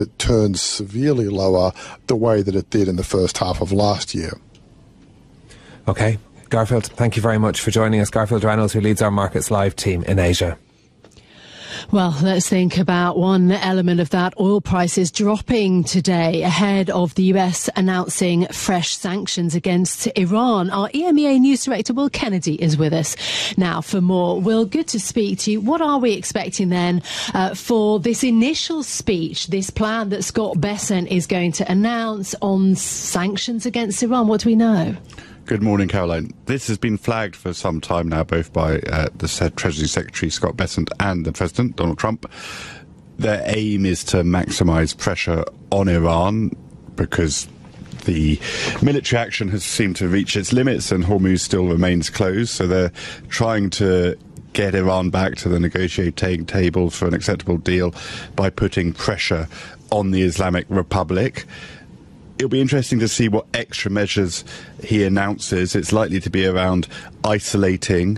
it turns severely lower the way that it did in the first half of last year. Okay. Garfield, thank you very much for joining us. Garfield Reynolds, who leads our Markets Live team in Asia. Well, let's think about one element of that. Oil prices dropping today ahead of the US announcing fresh sanctions against Iran. Our EMEA News Director, Will Kennedy, is with us now for more. Will, good to speak to you. What are we expecting then for this initial speech, this plan that Scott Bessent is going to announce on sanctions against Iran? What do we know? Good morning, Caroline. This has been flagged for some time now, both by the Treasury Secretary, Scott Bessent, and the President, Donald Trump. Their aim is to maximise pressure on Iran because the military action has seemed to reach its limits and Hormuz still remains closed. So they're trying to get Iran back to the negotiating table for an acceptable deal by putting pressure on the Islamic Republic. It'll be interesting to see what extra measures he announces. It's likely to be around isolating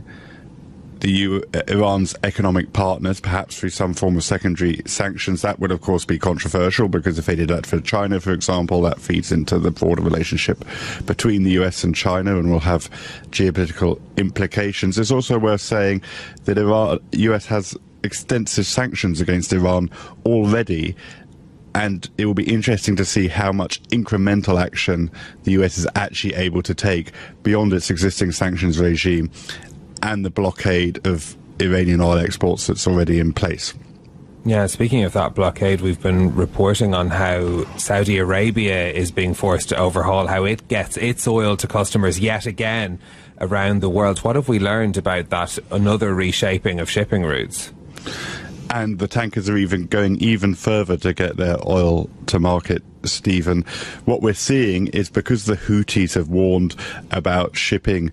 Iran's economic partners, perhaps through some form of secondary sanctions. That would, of course, be controversial because if they did that for China, for example, that feeds into the broader relationship between the US and China and will have geopolitical implications. It's also worth saying that the US has extensive sanctions against Iran already, and it will be interesting to see how much incremental action the US is actually able to take beyond its existing sanctions regime and the blockade of Iranian oil exports that's already in place. Yeah, speaking of that blockade, we've been reporting on how Saudi Arabia is being forced to overhaul how it gets its oil to customers yet again around the world. What have we learned about that, another reshaping of shipping routes? And the tankers are even going even further to get their oil to market, Stephen. What we're seeing is because the Houthis have warned about shipping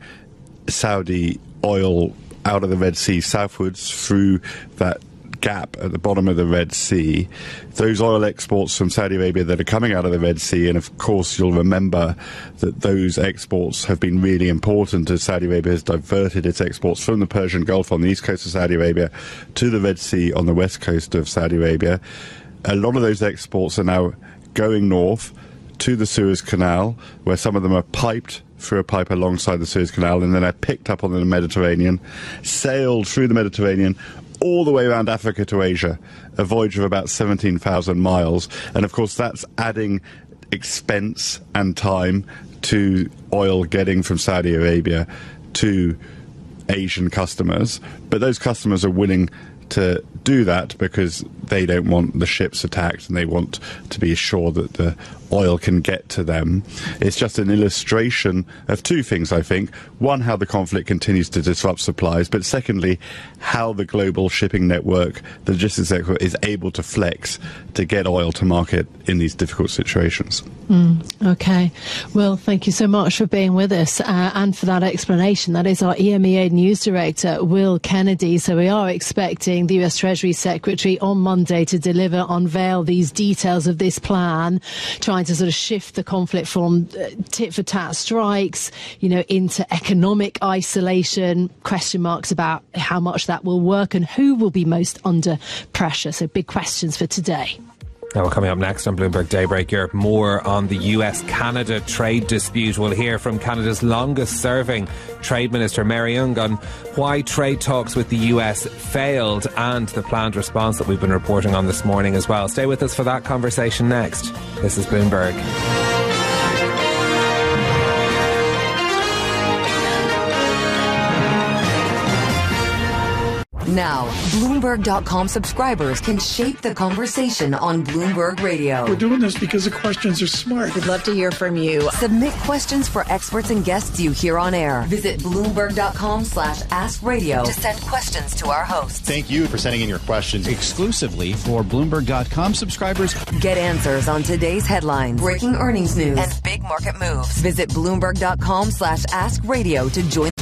Saudi oil out of the Red Sea southwards through that gap at the bottom of the Red Sea, those oil exports from Saudi Arabia that are coming out of the Red Sea, and of course you'll remember that those exports have been really important as Saudi Arabia has diverted its exports from the Persian Gulf on the east coast of Saudi Arabia to the Red Sea on the west coast of Saudi Arabia. A lot of those exports are now going north to the Suez Canal, where some of them are piped through a pipe alongside the Suez Canal, and then are picked up on the Mediterranean, sailed through the Mediterranean all the way around Africa to Asia, a voyage of about 17,000 miles. And of course that's adding expense and time to oil getting from Saudi Arabia to Asian customers. But those customers are willing to do that because they don't want the ships attacked and they want to be sure that the oil can get to them. It's just an illustration of two things, I think. One, how the conflict continues to disrupt supplies, but secondly, how the global shipping network, the logistics network, is able to flex to get oil to market in these difficult situations. Okay. Well, thank you so much for being with us and for that explanation. That is our EMEA News Director, Will Kennedy. So we are expecting the US Treasury Secretary on Monday to unveil these details of this plan, trying to sort of shift the conflict from tit-for-tat strikes, into economic isolation, question marks about how much that will work and who will be most under pressure. So big questions for today. Now, we're coming up next on Bloomberg Daybreak Europe, more on the US-Canada trade dispute. We'll hear from Canada's longest-serving Trade Minister, Mary Young, on why trade talks with the US failed and the planned response that we've been reporting on this morning as well. Stay with us for that conversation next. This is Bloomberg. Now, Bloomberg.com subscribers can shape the conversation on Bloomberg Radio. We're doing this because the questions are smart. We'd love to hear from you. Submit questions for experts and guests you hear on air. Visit Bloomberg.com/AskRadio to send questions to our hosts. Thank you for sending in your questions exclusively for Bloomberg.com subscribers. Get answers on today's headlines, breaking earnings news, and big market moves. Visit Bloomberg.com/AskRadio to join